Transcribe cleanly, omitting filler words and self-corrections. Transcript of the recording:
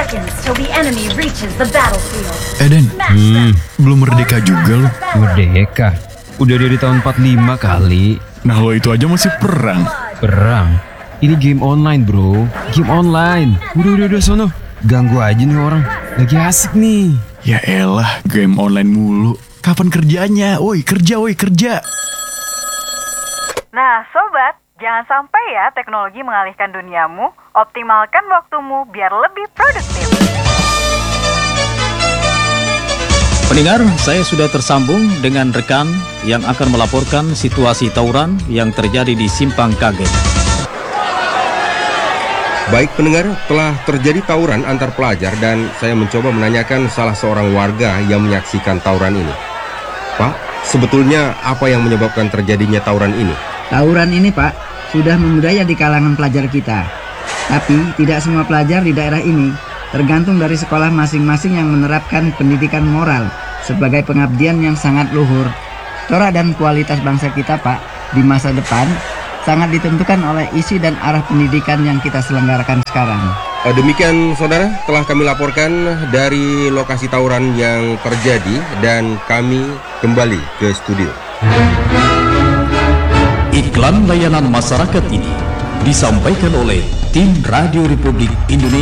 seconds till the enemy reaches the battlefield. Eden, belum merdeka juga lo. Merdeka? Udah dari tahun 45 kali. Nah lo itu aja masih perang. Perang? Ini game online bro. Game online. Udah sono. Ganggu aja nih orang. Lagi asik nih. Ya elah, game online mulu. Kapan kerjanya? Woi kerja. Nah, sobat, jangan sampai ya teknologi mengalihkan duniamu. Optimalkan waktumu biar lebih produktif. Pendengar, saya sudah tersambung dengan rekan yang akan melaporkan situasi tawuran yang terjadi di Simpang Kaget. Baik pendengar, telah terjadi tawuran antar pelajar dan saya mencoba menanyakan salah seorang warga yang menyaksikan tawuran ini. Pak, sebetulnya apa yang menyebabkan terjadinya tawuran ini? Tawuran ini Pak, sudah membudaya di kalangan pelajar kita. Tapi tidak semua pelajar di daerah ini, tergantung dari sekolah masing-masing yang menerapkan pendidikan moral sebagai pengabdian yang sangat luhur. Corak dan kualitas bangsa kita Pak, di masa depan sangat ditentukan oleh isi dan arah pendidikan yang kita selenggarakan sekarang. Demikian saudara, telah kami laporkan dari lokasi tawuran yang terjadi dan kami kembali ke studio. Iklan layanan masyarakat ini disampaikan oleh tim Radio Republik Indonesia.